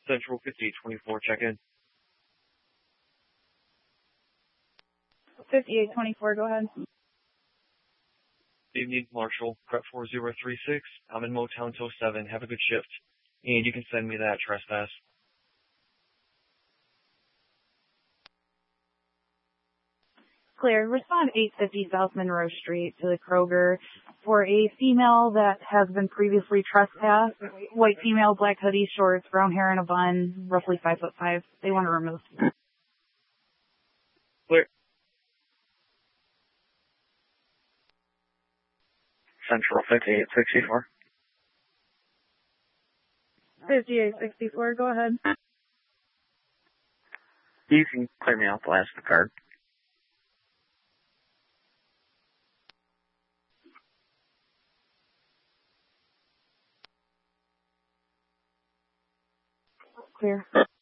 Central 5824, check-in. 5824, go ahead. Evening, Marshall, Prep 4036. I'm in Motown till 7. Have a good shift. And you can send me that trespass. Clear. Respond 850 South Monroe Street to the Kroger for a female that has been previously trespassed. White female, black hoodie, shorts, brown hair in a bun, roughly 5'5". They want to remove. Clear. Central 5864. 5864, go ahead. You can clear me out the last card. Clear.